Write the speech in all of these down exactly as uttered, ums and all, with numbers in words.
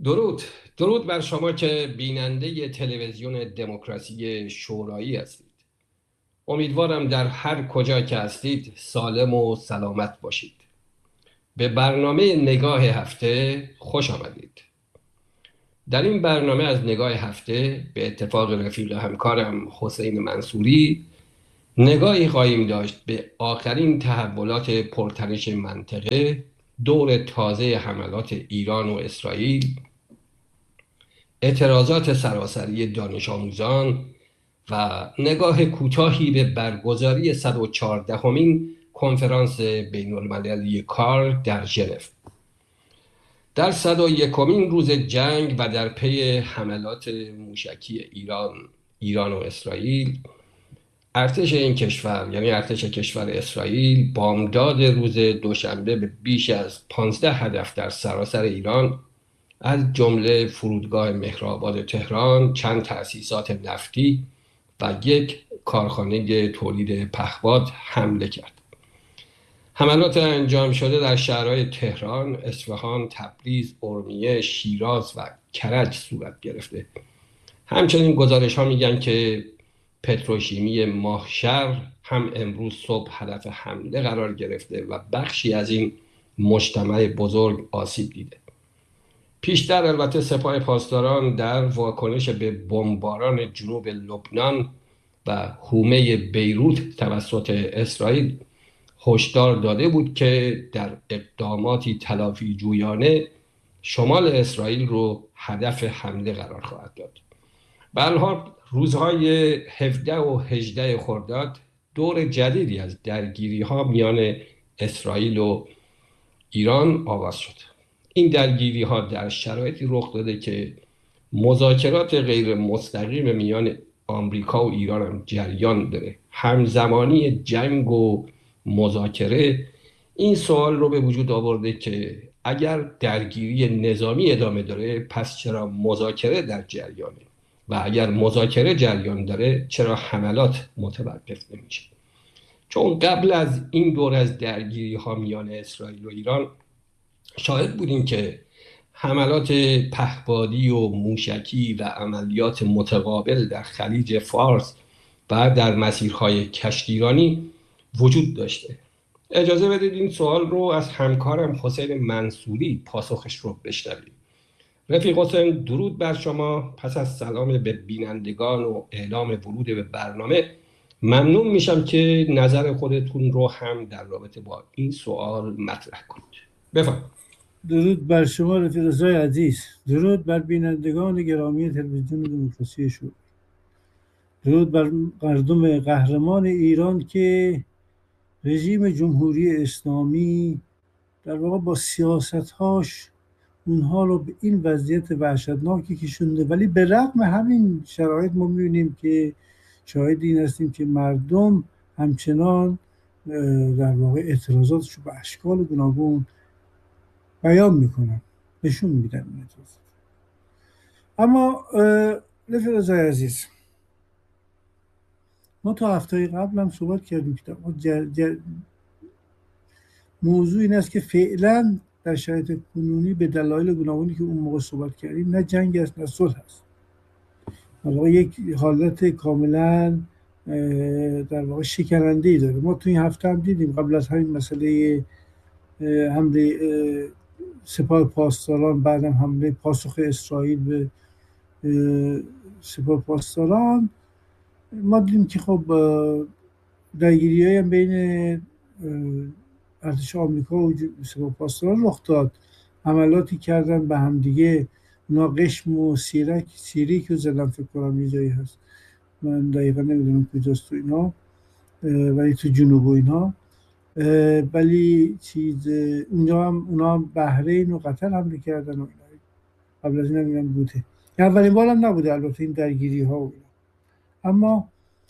درود درود بر شما که بیننده تلویزیون دموکراسی شورایی هستید. امیدوارم در هر کجا که هستید سالم و سلامت باشید. به برنامه نگاه هفته خوش آمدید. در این برنامه از نگاه هفته به اتفاق رفیق همکارم حسین منصوری نگاهی خواهیم داشت به آخرین تحولات پرتنش منطقه، دور تازه حملات ایران و اسرائیل، اعتراضات سراسری دانش آموزان و نگاه کوتاهی به برگزاری صد و چهاردهمین کنفرانس بین المللی کار در ژنو. در صد و یکمین روز جنگ و در پی حملات موشکی ایران ایران و اسرائیل، ارتش این کشور یعنی ارتش کشور اسرائیل بامداد روز دوشنبه به بیش از پانزده هدف در سراسر ایران از جمله فرودگاه مهرآباد تهران، چند تأسیسات نفتی و یک کارخانه تولید پهپاد حمله کرد. حملات انجام شده در شهرهای تهران، اصفهان، تبریز، اورمیه، شیراز و کرج صورت گرفته. همچنین گزارش ها میگن که پتروشیمی ماهشهر هم امروز صبح هدف حمله قرار گرفته و بخشی از این مجتمع بزرگ آسیب دیده. پیشتر البته سپاه پاسداران در واکنش به بمباران جنوب لبنان و حومه بیروت توسط اسرائیل هشدار داده بود که در اقداماتی تلافی جویانه شمال اسرائیل رو هدف حمله قرار خواهد داد. به هر حال روزهای هفده و هجده خرداد دور جدیدی از درگیری ها میان اسرائیل و ایران آغاز شد. این درگیری ها در شرایطی رخ داده که مذاکرات غیر مستقیم میان آمریکا و ایران هم جریان داره. همزمانی جنگ و مذاکره این سوال رو به وجود آورده که اگر درگیری نظامی ادامه داره پس چرا مذاکره در جریانه و اگر مذاکره جریان داره چرا حملات متوقف نمیشه؟ چون قبل از این دور از درگیری ها میان اسرائیل و ایران شاهد بودیم که حملات پهپادی و موشکی و عملیات متقابل در خلیج فارس و در مسیرهای کشتیرانی وجود داشته. اجازه بدید این سوال رو از همکارم حسین منصوری پاسخش رو بشنویم. رفیق حسین، درود بر شما. پس از سلام به بینندگان و اعلام ورود به برنامه ممنون میشم که نظر خودتون رو هم در رابطه با این سوال مطرح کنید. بفرمایید. درود بر شما رفیقای عزیز، درود بر بینندگان گرامی تلویزیون دموکراسی شورای، درود بر مردم قهرمان ایران که رژیم جمهوری اسلامی در واقع با سیاست‌هاش اونها رو به این وضعیت وحشتناکی کشونده، ولی به رغم همین شرایط ما می‌بینیم که شاهد این هستیم که مردم همچنان در واقع اعتراضاتش رو به اشکال گوناگون بیان میکنن، نشون میدن این اعتراضات. اما رفیقای عزیز، ما تا هفته قبل هم صحبت کردیم که جر جر موضوع این است که فعلا در شرایط کنونی به دلایل گوناگونی که اون موقع صحبت کردیم نه جنگ است نه صلح است. در واقع یک حالت کاملا در واقع شکننده‌ای داره. ما تو این هفته هم دیدیم قبل از همین مسئله حمله سپاه پاسداران، بعدم حمله پاسخ اسرائیل به سپاه پاسداران، ما دیدیم که خب درگیری‌های هم بین ارتش آمریکا و سپاه پاسداران رخ داد. حملاتی کردن به هم دیگه، اونا قشم و سیرک سیریک رو زدن، فکر کنم یه جایی هست، من دقیقا نمیدونم کجاست تو اینا، ولی تو جنوب و اینا، ولی چیز اونجا هم اونا هم بحرین و قطر حمله کردن و اینا. قبل از این هم اینم بوده، اولین بار هم نبوده البته این درگیری ها و اینا. اما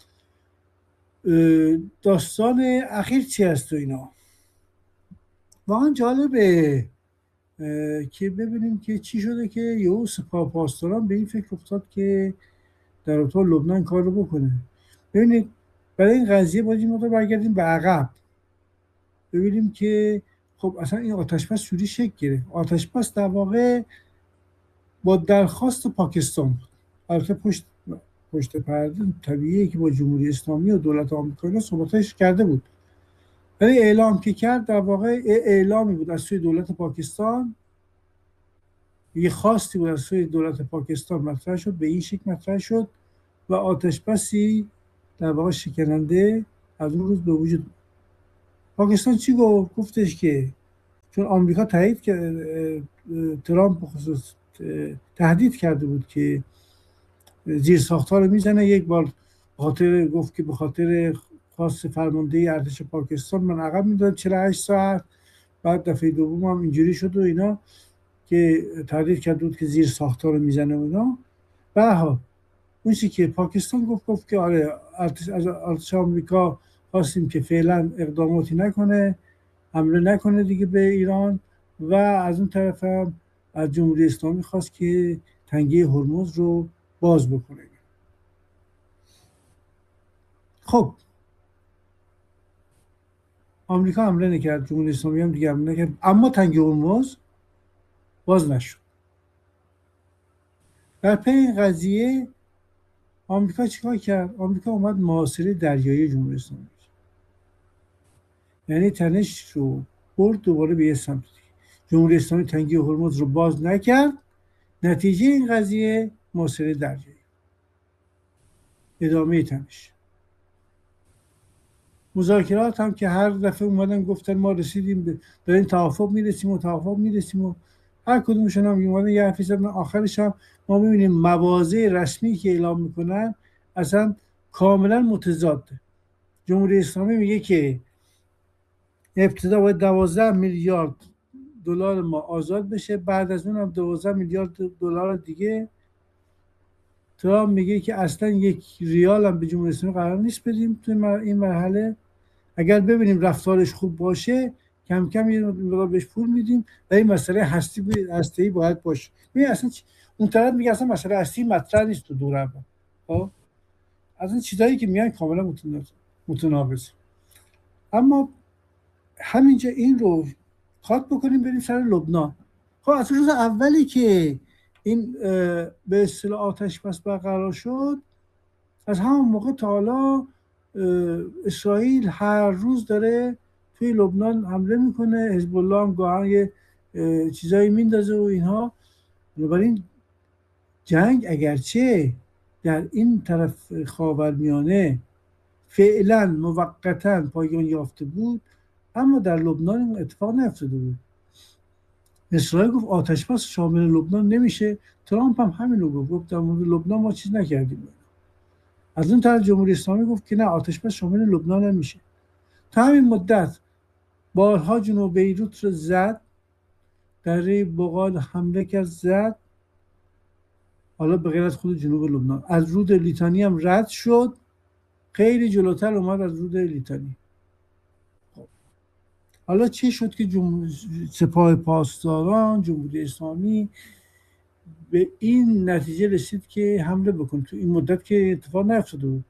داستان اخیر چی هست تو اینا؟ واقعا جالبه که ببینیم که چی شده که یهو سپاه پاسداران به این فکر افتاد که در اتاق لبنان کار رو بکنه. ببینید برای این قضیه باید این مقدار برگردیم به عقب، ببینیم که خب اصلا این آتش‌بس چجوری شکل گرفت. آتش‌بس در واقع با درخواست پاکستان بود. البته پشت پشت پرده طبیعیه که با جمهوری اسلامی و دولت آمریکا اینا صحبتش کرده بود، ولی اعلام که کرد در واقع اعلامی بود از سوی دولت پاکستان، یه خواستی بود از سوی دولت پاکستان مطرح شد، به این شکل مطرح شد و آتش بسی در واقع شکننده از اون روز به وجود. پاکستان چی گفت؟ گفتش که چون آمریکا تایید کرد، ترامپ بخصوص تهدید کرده بود که زیر ساختار رو میزنه، یک بار خاطر گفت که به خاطر خواست فرمانده ارتش پاکستان من عقب میدادم چهل و هشت ساعت، بعد دفعه دوم هم اینجوری شد و اینا که تهدید کرده بود که زیر ساختار رو میزنه و اینا. به ها اون چی که پاکستان گفت گفت که آره ارتش از ارتش آمریکا خواستیم که فعلا اقداماتی نکنه، حمله نکنه دیگه به ایران، و از اون طرف هم از جمهوری اسلامی خواست که تنگه هرمز رو باز بکنه. خب آمریکا حمله نکرد، جمهوری اسلامی هم دیگه حمله نکرد، اما تنگه هرمز باز نشد. در پی این قضیه آمریکا چیکار کرد؟ آمریکا اومد محاصره دریایی جمهوری اسلامی، یعنی تنش رو برد دوباره به یه سمت. جمهوری اسلامی تنگه هرمز رو باز نکرد، نتیجه این قضیه محاصره دریایی، ادامه تنش. مذاکرات هم که هر دفعه اومدن گفتن ما رسیدیم به داریم توافق میرسیم و توافق میرسیم و هر کدومشون هم اومدن یه حرفی زدن، آخرش هم ما میبینیم مواضع رسمی که اعلام میکنن اصلا کاملا متضاده. جمهوری اسلامی میگه که ابتدا باید دوازده میلیارد دلار ما آزاد بشه، بعد از اون هم دوازده میلیارد دلار دیگه. ترامپ میگه که اصلا یک ریال هم به جمهوری اسلامی قرار نیست بدیم تو این مرحله، اگر ببینیم رفتارش خوب باشه کم کم یه مقدار بهش پول میدیم و این مسئله هستی هسته‌ای باید باشه. ببین اصلا اون طرف میگه اصلا مسئله هستی مطرح نیست تو دور هم. خب از این چیزایی که میان کاملا متناقض. اما همینجا این رو خاک بکنیم بریم سر لبنان. خب از روز اولی که این به اصطلاح آتش بس برقرار شد، از همون موقع تا حالا اسرائیل هر روز داره توی لبنان حمله میکنه، حزب الله هم گاهن یه چیزایی میندازه و اینها. بنابراین جنگ اگرچه در این طرف خاورمیانه فعلا موقتا پایان یافته بود، اما در لبنان این اتفاق نیفتاده بود. اسرائیل گفت آتش بس شامل لبنان نمیشه، ترامپ هم همین رو گفت، گفت در مورد لبنان ما چیز نکردیم. از اون طرف جمهوری اسلامی گفت که نه آتش بس شامل لبنان نمیشه. تا همین مدت بارها جنوب بیروت رو زد، دره بغال حمله کرد زد، حالا به غیر از خود جنوب لبنان از رود لیتانی هم رد شد، خیلی جلوتر اومد از رود لیتانی. حالا چه شد که جمهور... سپاه پاسداران جمهوری اسلامی به این نتیجه رسید که حمله بکن؟ تو این مدت که اتفاق نیفتاده بود،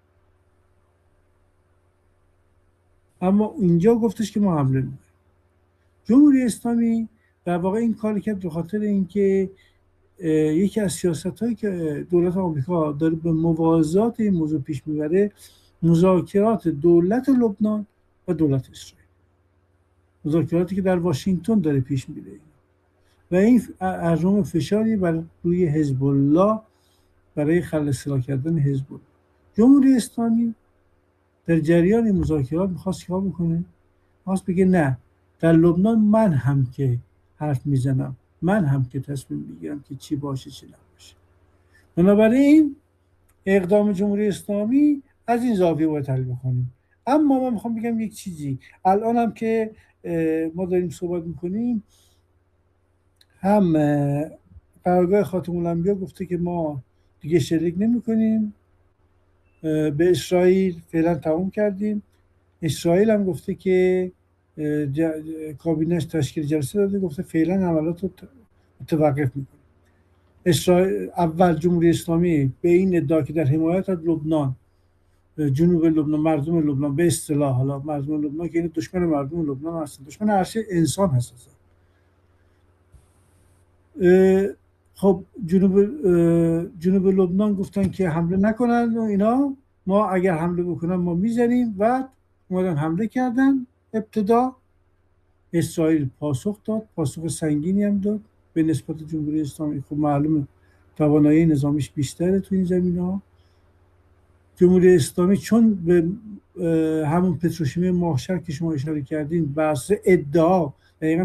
اما اینجا گفتش که ما حمله میکنیم. جمهوری اسلامی در واقع این کار کرد به خاطر اینکه یکی از سیاست‌هایی که دولت آمریکا داره به موازات این موضوع پیش میبره، مذاکرات دولت لبنان و دولت اسرائیل، مذاکراتی که در واشنگتن داره پیش میره و این اعظم فشاری بر روی حزب الله برای خلع سلاح کردن حزب الله. جمهوری اسلامی در جریان مذاکرات میخواست چیکار بکنه؟ میخواست بگه نه، در لبنان من هم که حرف میزنم، من هم که تصمیم میگیرم که چی باشه چی نباشه. بنابراین اقدام جمهوری اسلامی از این زاویه باید تحلیل بکنیم. اما من میخوام بگم یک چیزی، الان هم که ما داریم صحبت میکنیم، هم قرارگاه خاتم الانبیا گفته که ما دیگه شلیک نمی کنیم به اسرائیل، فعلا تموم کردیم. اسرائیل هم گفته که کابینهش تشکیل جلسه داده، گفته فعلا عملات رو متوقف میکنه. اسرائیل اول جمهوری اسلامی به این ادعا که در حمایت از لبنان، جنوب لبنان، مردم لبنان، به اصطلاح حالا مردم لبنان که این دشمن مردم لبنان هستن، دشمن هر چه انسان هست. خب جنوب جنوب لبنان گفتن که حمله نکنن و اینا، ما اگر حمله بکنن ما میزنیم. و اومدن حمله کردن. ابتدا اسرائیل پاسخ داد، پاسخ سنگینی هم داد به نسبت جمهوری اسلامی. خب معلومه توانایی نظامیش بیشتره تو این زمینه‌ها. جمهوری اسلامی چون به همون پتروشیمی ماهشهر که شما اشاره کردین بر اساس ادعا دقیقاً